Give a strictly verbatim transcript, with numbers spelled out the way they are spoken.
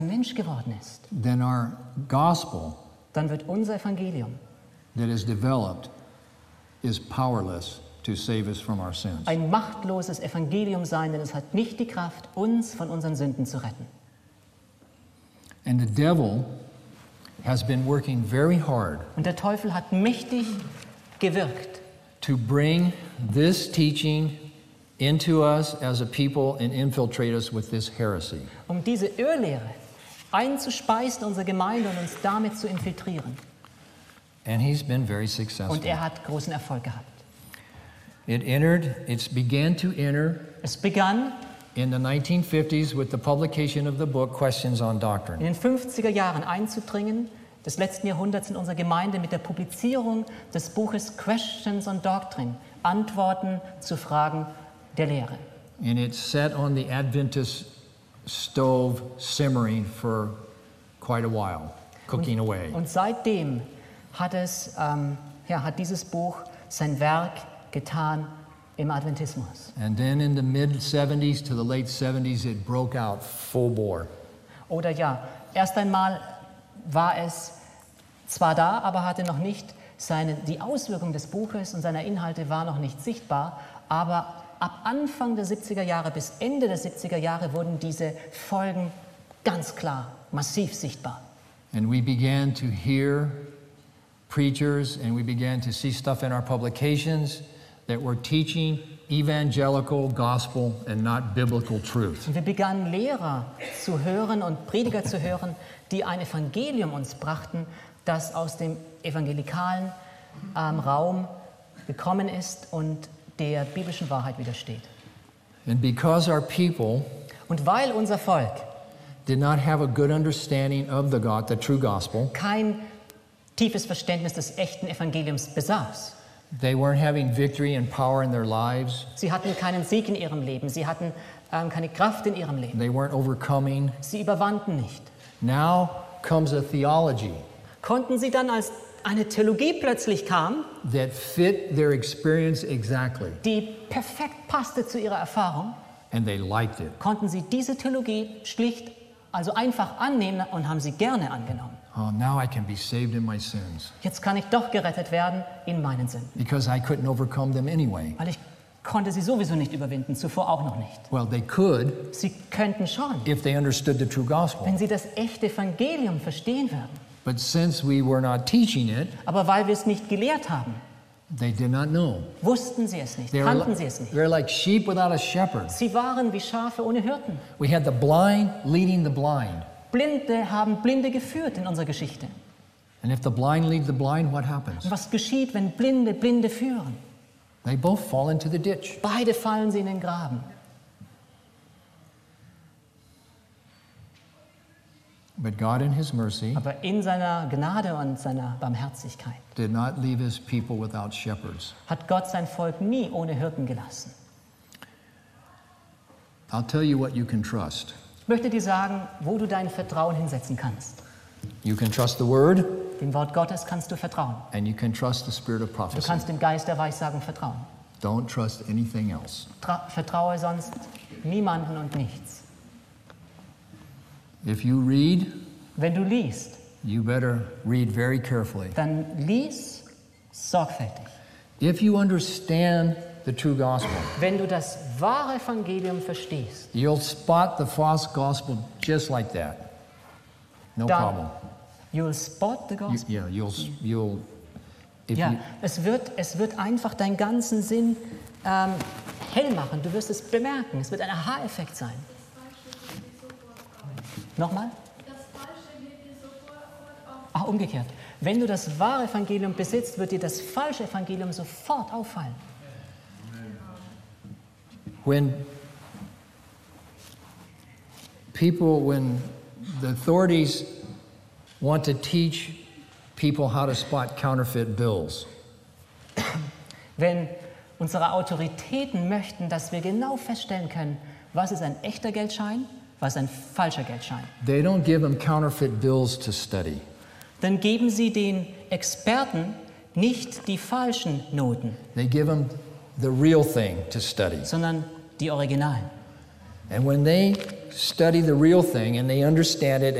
Mensch geworden ist, then our gospel dann wird unser Evangelium that is developed is powerless to save us from our sins. ein machtloses Evangelium sein, denn es hat nicht die Kraft, uns von unseren Sünden zu retten. And the devil has been working very hard Und der Teufel hat mächtig gewirkt, to bring this teaching into us as a people and infiltrate us with this heresy. um diese Irrlehre einzuspeisen in unsere Gemeinde und uns damit zu infiltrieren. And he's been very successful. Und er hat großen Erfolg gehabt. It entered, it's began to enter Es begann in the nineteen fifties with the publication of the book Questions on in Doctrine. den fünfziger Jahren einzudringen, des letzten Jahrhunderts in unserer Gemeinde mit der Publizierung des Buches Questions on Doctrine, Antworten zu Fragen der Lehre. And it sat on the Adventist stove simmering for quite a while, cooking away. Und seitdem hat, es, ähm, ja, hat dieses Buch sein Werk getan im Adventismus. And then in the mid seventies to the late seventies, it broke out full bore. Oder ja, erst einmal war es zwar da, aber hatte noch nicht seine, die Auswirkungen des Buches und seiner Inhalte war noch nicht sichtbar, aber ab Anfang der siebziger Jahre bis Ende der siebziger Jahre wurden diese Folgen ganz klar, massiv sichtbar. And we began to hear preachers and we began to see stuff in our publications that were teaching evangelical gospel and not biblical truth. Und wir begannen Lehrer zu hören und Prediger zu hören, die ein Evangelium uns brachten, das aus dem evangelikalen ähm, Raum gekommen ist und der biblischen Wahrheit widersteht. And because our people Und weil unser Volk did not have a good understanding of the God, the true gospel, kein tiefes Verständnis des echten Evangeliums besaß, they weren't having victory and power in their lives. sie hatten keinen Sieg in ihrem Leben, sie hatten ähm, keine Kraft in ihrem Leben, They weren't overcoming. sie überwanden nicht. Now comes a theology Konnten sie dann, als eine Theologie plötzlich kam, that fit their experience exactly, die perfekt passte zu ihrer Erfahrung, and they liked it. konnten sie diese Theologie schlicht, also einfach annehmen und haben sie gerne angenommen. Oh, now I can be saved in my sins Jetzt kann ich doch gerettet werden in meinen Sünden, because I couldn't overcome them anyway. weil ich konnte sie sowieso nicht überwinden, zuvor auch noch nicht. Well, they could Sie könnten schon, if they understood the true gospel. wenn sie das echte Evangelium verstehen würden. But since we were not teaching it, Aber weil wir es nicht gelehrt haben, they did not know. wussten sie es nicht, They were, kannten sie li- es nicht. they're like sheep without a shepherd. Sie waren wie Schafe ohne Hirten. We had the blind leading the blind. Blinde haben Blinde geführt in unserer Geschichte. And if the blind lead the blind, what happens? Und was geschieht, wenn Blinde Blinde führen? They both fall into the ditch. Beide fallen sie in den Graben. But God in his mercy Aber in seiner Gnade und seiner Barmherzigkeit did not leave his people without shepherds. hat Gott sein Volk nie ohne Hirten gelassen. I'll tell you what you can trust. Ich möchte dir sagen, wo du dein Vertrauen hinsetzen kannst. You can trust the word, Dem Wort Gottes kannst du vertrauen. and you can trust the spirit of Du prophecy. kannst dem Geist der Weissagung vertrauen. Don't trust anything else. Tra vertraue sonst niemanden und nichts. If you read, Wenn du liest, you better read very carefully. dann lies sorgfältig. If you understand the true gospel, Wenn du das wahre Evangelium verstehst, you'll spot the false gospel just like that. No problem. dann you'll spot the You- gospel. yeah, you'll you'll. If Ja, you, es wird, es wird einfach deinen ganzen Sinn ähm, hell machen. Du wirst es bemerken. Es wird ein Aha-Effekt sein. Nochmal? Ach, umgekehrt. Wenn du das wahre Evangelium besitzt, wird dir das falsche Evangelium sofort auffallen. when people, when the authorities want to teach people how to spot counterfeit bills, Wenn unsere Autoritäten möchten, dass wir genau feststellen können, was ist ein echter Geldschein, was ist ein falscher Geldschein, they don't give them counterfeit bills to study. dann geben sie den Experten nicht die falschen Noten, They give them the real thing to study. sondern die Originalen. And when they study the real thing and they understand it